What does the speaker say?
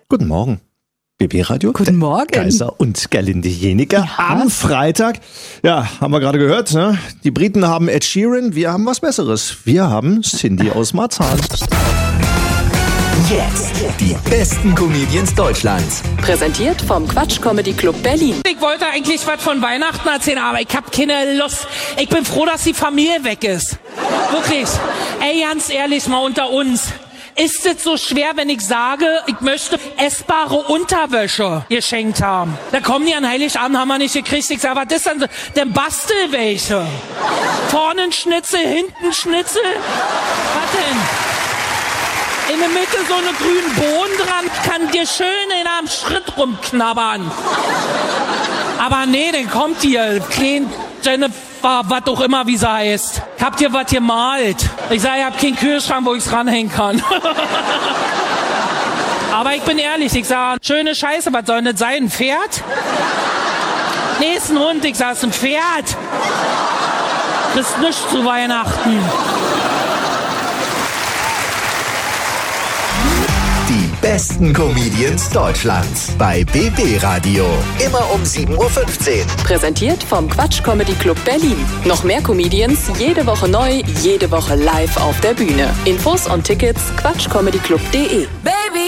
Guten Morgen. BB-Radio. Guten Morgen. Kaiser und Gerlinde Jeniker Ja. am Freitag. Ja, haben wir gerade gehört, ne? Die Briten haben Ed Sheeran, wir haben was Besseres. Wir haben Cindy aus Marzahn. Jetzt die besten Comedians Deutschlands. Präsentiert vom Quatsch Comedy Club Berlin. Ich wollte eigentlich was von Weihnachten erzählen, aber ich habe keine Lust. Ich bin froh, dass die Familie weg ist. Wirklich. Ey, ganz ehrlich, mal unter uns. Ist es so schwer, wenn ich sage, ich möchte essbare Unterwäsche geschenkt haben? Da kommen die an Heiligabend, haben wir nicht gekriegt. Ich sage, was ist denn? Dann bastel welche. Vorne ein Schnitzel, hinten ein Schnitzel. Was denn? In der Mitte so eine grünen Bohnen dran, kann dir schön in einem Schritt rumknabbern. Aber nee, dann kommt hier, klein Jennifer, was auch immer, wie sie heißt. Habt ihr was gemalt? Ich sage, ich hab keinen Kühlschrank, wo ich's ranhängen kann. Aber ich bin ehrlich, ich sage, schöne Scheiße, was soll das sein? Ein Pferd? Nee, ist ein Hund, ich sage, es ist ein Pferd. Kriegst nichts zu Weihnachten. Die besten Comedians Deutschlands bei BB Radio. Immer um 7:15 Uhr. Präsentiert vom Quatsch Comedy Club Berlin. Noch mehr Comedians, jede Woche neu, jede Woche live auf der Bühne. Infos und Tickets quatschcomedyclub.de.